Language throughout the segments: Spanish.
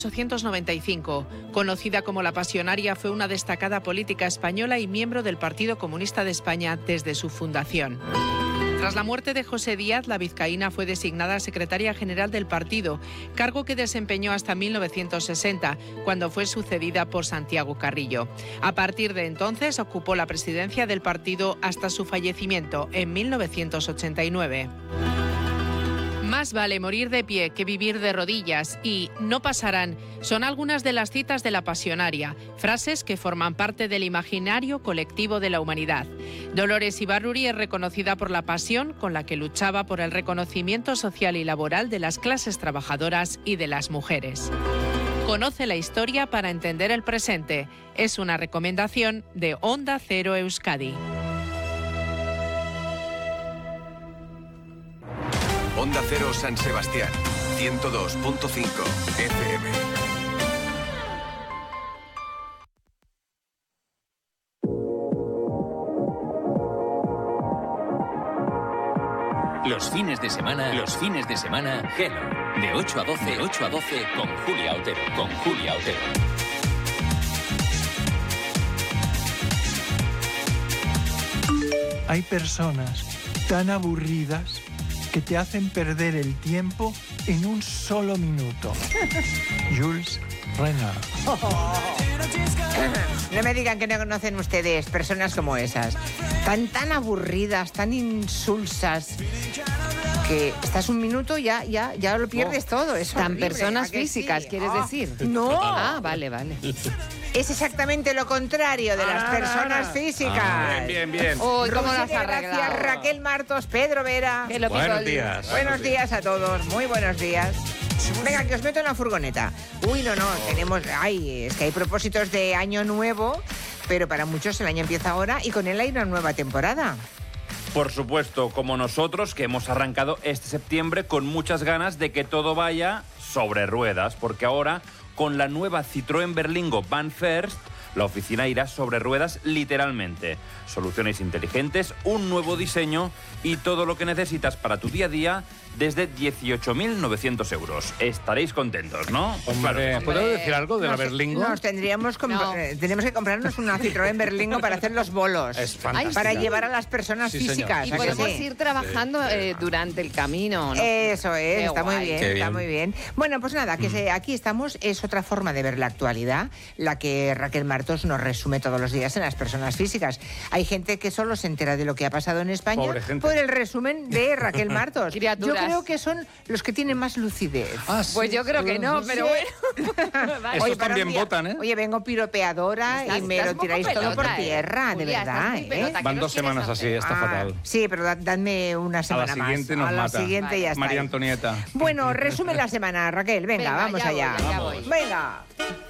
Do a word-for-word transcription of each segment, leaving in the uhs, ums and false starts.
mil ochocientos noventa y cinco. Conocida como la Pasionaria, fue una destacada política española y miembro del Partido Comunista de España desde su fundación. Tras la muerte de José Díaz, la vizcaína fue designada secretaria general del partido, cargo que desempeñó hasta mil novecientos sesenta, cuando fue sucedida por Santiago Carrillo. A partir de entonces ocupó la presidencia del partido hasta su fallecimiento en mil novecientos ochenta y nueve. Más vale morir de pie que vivir de rodillas y no pasarán son algunas de las citas de la Pasionaria, frases que forman parte del imaginario colectivo de la humanidad. Dolores Ibarruri es reconocida por la pasión con la que luchaba por el reconocimiento social y laboral de las clases trabajadoras y de las mujeres. Conoce la historia para entender el presente. Es una recomendación de Onda Cero Euskadi. Onda Cero San Sebastián, ciento dos punto cinco F M. Los fines de semana, los fines de semana, Hello. De ocho a doce, ocho a doce con Julia Otero, con Julia Otero. Hay personas tan aburridas que te hacen perder el tiempo en un solo minuto. Jules Renard. No me digan que no conocen ustedes personas como esas, tan tan aburridas, tan insulsas, que estás un minuto y ya, ya, ya lo pierdes oh, todo. Es tan horrible, personas ¿a que físicas, sí? ¿quieres oh, decir? No. Ah, vale, vale. Es exactamente lo contrario de las Ah, personas ah, físicas. Ah, bien, bien, bien. Uy, ¿cómo Rosy las de has Gracia, arreglado? Raquel Martos, Pedro Vera. Que lo pico Buenos el- días. Buenos días a todos, muy buenos días. Venga, que os meto en la furgoneta. Uy, no, no, tenemos... Ay, es que hay propósitos de año nuevo, pero para muchos el año empieza ahora y con él hay una nueva temporada. Por supuesto, como nosotros, que hemos arrancado este septiembre con muchas ganas de que todo vaya sobre ruedas, porque ahora, con la nueva Citroën Berlingo Van First, la oficina irá sobre ruedas literalmente. Soluciones inteligentes, un nuevo diseño y todo lo que necesitas para tu día a día desde dieciocho mil novecientos euros. Estaréis contentos, ¿no? Hombre, ¿puedo decir algo de la Nos- Berlingo? Nos tendríamos com- No. eh, tenemos que comprarnos una Citroën Berlingo para hacer los bolos. Es fantástica. Para llevar a las personas Sí, señor. físicas. Y ¿a que podemos sí? ir trabajando eh, durante el camino, ¿no? Eso es, Qué está muy guay. bien, Qué está bien. muy bien. Bueno, pues nada, que se- aquí estamos, es otra forma de ver la actualidad, la que Raquel Martos nos resume todos los días en las personas físicas. Hay gente que solo se entera de lo que ha pasado en España Pobre gente. por el resumen de Raquel Martos. Yo Criaturas. creo que son los que tienen más lucidez. Ah, sí. Pues yo creo que no, pero bueno. Vale. Esos Oye, para también un día- votan, ¿eh? Oye, vengo piropeadora Estás- y me estás lo un poco tiráis todo pelota, por ¿eh? tierra, de Julia, estás verdad, muy ¿eh? pelota. ¿Qué Van nos dos quieres semanas así, hacer? está Ah, fatal. Sí, pero da- dadme una A semana la siguiente más. nos a la mata. siguiente Vale. ya está. María Antonieta. Bueno, resume la semana, Raquel. Venga, Venga, vamos ya allá. voy, ya voy. Venga.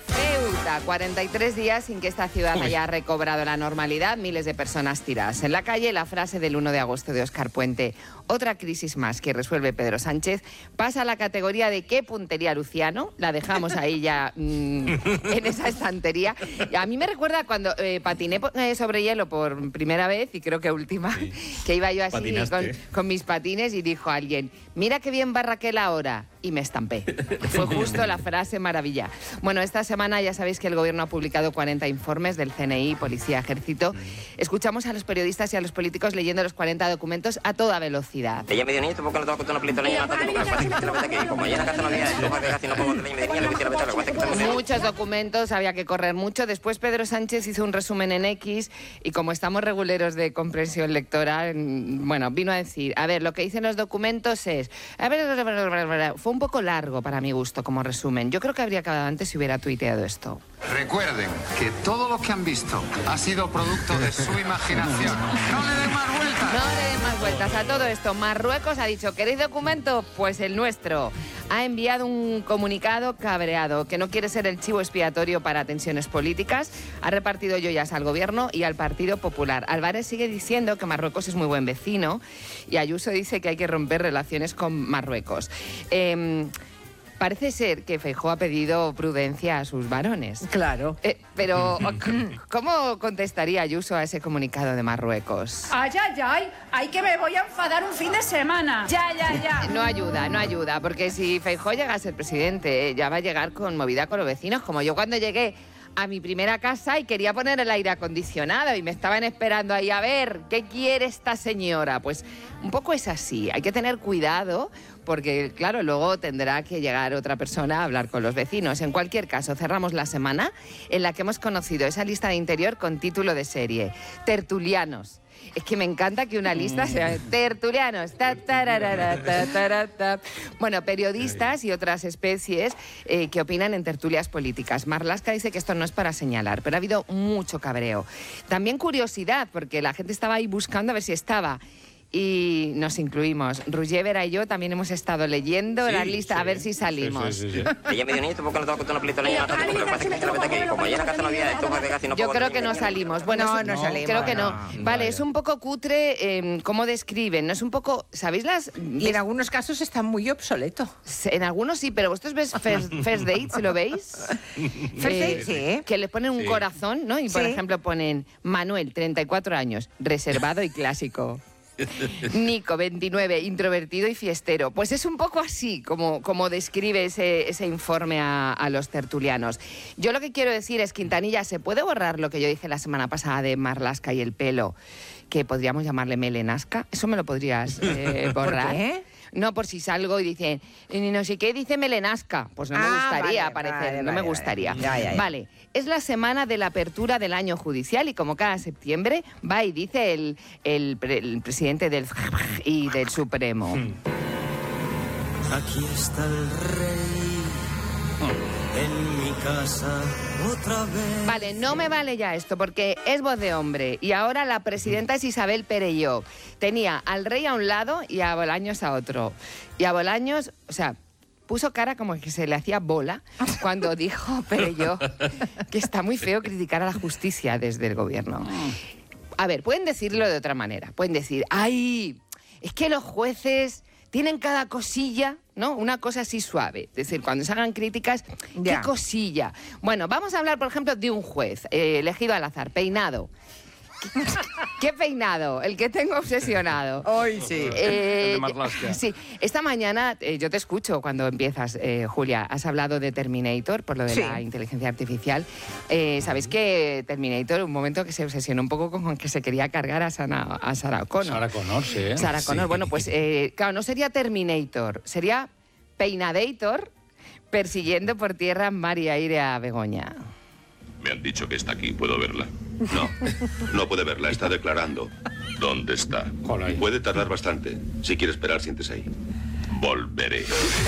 Ceuta, cuarenta y tres días sin que esta ciudad haya recobrado la normalidad, miles de personas tiradas en la calle. La frase del uno de agosto de Óscar Puente, otra crisis más que resuelve Pedro Sánchez, pasa a la categoría de qué puntería Luciano, la dejamos ahí ya mm, en esa estantería. Y a mí me recuerda cuando eh, patiné po- eh, sobre hielo por primera vez, y creo que última, que iba yo así con, Patinaste. con mis patines y dijo alguien, mira qué bien va Raquel ahora, y me estampé. Fue justo la frase maravilla. Bueno, esta semana ya sabéis que el gobierno ha publicado cuarenta informes del C N I, Policía, Ejército. Escuchamos a los periodistas y a los políticos leyendo los cuarenta documentos a toda velocidad. Ella me dijo, niño, ¿por qué no te vas a contar una pelita niña? No te preocupes, que la verdad que como allá en la casa no había esto, más y no puedo contar, y me dijo, niña, le voy a decir la verdad, lo que pasa es que estamos... Muchos documentos, había que correr mucho. Después Pedro Sánchez hizo un resumen en X y como estamos reguleros de comprensión lectora, mm, bueno, vino a decir, a ver, lo que dicen los documentos es... a ver, fue un poco largo para mi gusto como resumen. Yo creo que habría acabado antes si hubiera tuiteado esto. Recuerden que todo lo que han visto ha sido producto de su imaginación. No le den más vueltas. No le den más vueltas a todo esto. Marruecos ha dicho, ¿queréis documento? Pues el nuestro. Ha enviado un comunicado cabreado, que no quiere ser el chivo expiatorio para tensiones políticas. Ha repartido joyas al gobierno y al Partido Popular. Álvarez sigue diciendo que Marruecos es muy buen vecino y Ayuso dice que hay que romper relaciones con Marruecos. Eh, Parece ser que Feijóo ha pedido prudencia a sus varones. Claro. Eh, pero, ¿cómo contestaría Ayuso a ese comunicado de Marruecos? Ay, ay, ay, ay que me voy a enfadar un fin de semana. Ya, ya, ya. No ayuda, no ayuda, porque si Feijóo llega a ser presidente, ya va a llegar con movida con los vecinos, como yo cuando llegué a mi primera casa y quería poner el aire acondicionado y me estaban esperando ahí a ver, ¿qué quiere esta señora? Pues un poco es así, hay que tener cuidado porque, claro, luego tendrá que llegar otra persona a hablar con los vecinos. En cualquier caso, cerramos la semana en la que hemos conocido esa lista de interior con título de serie, Tertulianos. Es que me encanta que una lista sea tertulianos. Ta, tararara, ta, tarara, ta. Bueno, periodistas y otras especies eh, que opinan en tertulias políticas. Marlaska dice que esto no es para señalar, pero ha habido mucho cabreo. También curiosidad, porque la gente estaba ahí buscando a ver si estaba. Y nos incluimos. Roger Vera y yo también hemos estado leyendo sí, la lista sí, a ver si salimos. Sí, sí, sí, sí. Ella me dijo, niño, ¿por qué no te vas a contar una película en la tarde? Porque lo que pasa es que la verdad que como allá en la casa no había esto, más de gas y no Yo puedo creo que no salimos. Bueno, no, es, no salimos. Creo que no. no. Vale, Vaya. Es un poco cutre eh, cómo describen. No es un poco, ¿sabéis las? Y en algunos casos está muy obsoleto. En algunos sí, pero vosotros ves First, first Dates, ¿lo veis? First Dates, sí. Que le ponen un sí. corazón, ¿no? Y por sí. ejemplo ponen Manuel, treinta y cuatro años, reservado y clásico. Nico, veintinueve, introvertido y fiestero. Pues es un poco así como, como describe ese, ese informe a, a los tertulianos. Yo lo que quiero decir es, Quintanilla, ¿se puede borrar lo que yo dije la semana pasada de Marlaska y el pelo? Que podríamos llamarle melenasca. ¿Eso me lo podrías eh, borrar? ¿Por qué? No, por si salgo y dicen, no sé qué, dice melenasca. Pues no me ah, gustaría vale, aparecer, vale, no vale, me gustaría. Vale, ya, ya, ya. Vale, es la semana de la apertura del año judicial y como cada septiembre va y dice el, el, el presidente del y del Supremo. Aquí está el rey en mi casa otra vez. Vale, no me vale ya esto porque es voz de hombre y ahora la presidenta es Isabel Perelló. Tenía al rey a un lado y a Bolaños a otro. Y a Bolaños, o sea, puso cara como que se le hacía bola cuando dijo Perelló que está muy feo criticar a la justicia desde el gobierno. A ver, pueden decirlo de otra manera. Pueden decir, ¡ay! Es que los jueces tienen cada cosilla, ¿no? Una cosa así suave. Es decir, cuando se hagan críticas, ya. ¿qué cosilla? Bueno, vamos a hablar, por ejemplo, de un juez eh, elegido al azar, peinado. ¿Qué peinado? El que tengo obsesionado. Hoy sí. Eh, El de Marlaska. sí. Esta mañana, eh, yo te escucho cuando empiezas, eh, Julia. Has hablado de Terminator, por lo de sí. la inteligencia artificial. Eh, ¿Sabéis que Terminator, un momento que se obsesionó un poco con, con que se quería cargar a, Sana, a Sarah Connor? Sarah Connor, sí. ¿eh? Sarah Connor, sí. bueno, pues eh, claro, no sería Terminator, sería Peinadator persiguiendo por tierra, mar y aire a Begoña. Me han dicho que está aquí. ¿Puedo verla? No, no puede verla. Está declarando. ¿Dónde está? Hola. Puede tardar bastante. Si quiere esperar, siéntese ahí. Volveré.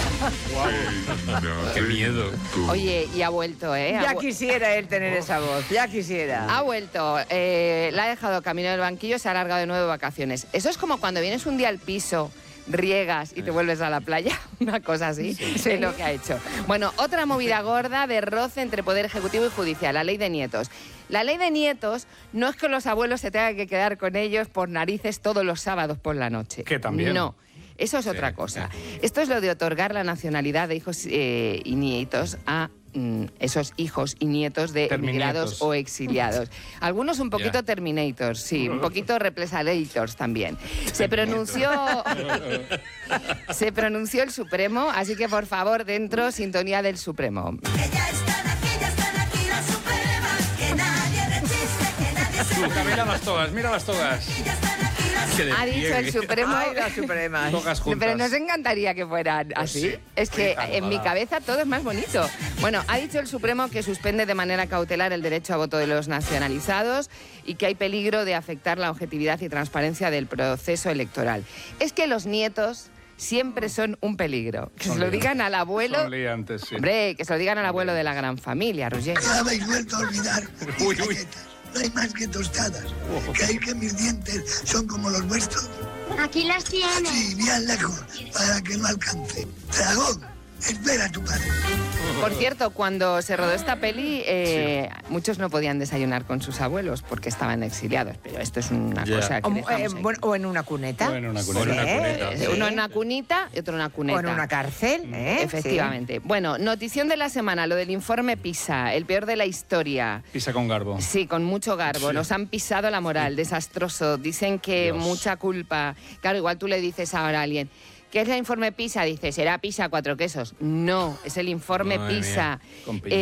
¡Qué miedo! Oye, y ha vuelto, ¿eh? Ya Ha vu- quisiera él tener esa voz, ya quisiera. Ha vuelto, eh, la ha dejado camino del banquillo, se ha alargado de nuevo de vacaciones. Eso es como cuando vienes un día al piso, riegas y te vuelves a la playa, una cosa así, Sí. es lo que ha hecho. Bueno, otra movida gorda de roce entre Poder Ejecutivo y Judicial, la ley de nietos. La ley de nietos no es que los abuelos se tengan que quedar con ellos por narices todos los sábados por la noche. Que también. No. Eso es Sí, otra cosa. sí. Esto es lo de otorgar la nacionalidad de hijos eh, y nietos a mm, esos hijos y nietos de Terminietos. emigrados o exiliados. Algunos un poquito Ya. Terminators, sí, un poquito Represalators también. Se pronunció, se pronunció el Supremo, así que por favor, dentro, sintonía del Supremo. Mira las togas, mira las togas. Que Ha dicho el despliegue. Supremo... Ay, la Suprema. Togas juntas. Pero nos encantaría que fueran así. sí. Es que Sí, en mi ojalá. cabeza todo es más bonito. Bueno, ha dicho el Supremo que suspende de manera cautelar el derecho a voto de los nacionalizados y que hay peligro de afectar la objetividad y transparencia del proceso electoral. Es que los nietos siempre son un peligro. Que Son se lo liantes. digan al abuelo... Son liantes, sí. Hombre, que se lo digan al abuelo de la gran familia, Roger. Ya habéis vuelto a olvidar mis Uy, uy. galletas. No hay más que tostadas. ¿Creéis que mis dientes son como los vuestros? Aquí las tienes. Sí, bien lejos, para que no alcance. Dragón, Espera a tu padre. Por cierto, cuando se rodó esta peli, eh, sí. muchos no podían desayunar con sus abuelos porque estaban exiliados, pero esto es una yeah. cosa que o, eh, bueno, o en una cuneta. O en una cuneta. Sí. Una cuneta. Sí. Uno en una cunita y otro en una cuneta. O en una cárcel, ¿eh? Efectivamente. Sí. Bueno, notición de la semana, lo del informe PISA, el peor de la historia. PISA con garbo. Sí, con mucho garbo. Sí. Nos han pisado la moral, desastroso. Dicen que Dios. mucha culpa. Claro, igual tú le dices ahora a alguien... ¿Qué es el informe PISA? Dice, será PISA cuatro quesos. No, es el informe Madre PISA. Mía,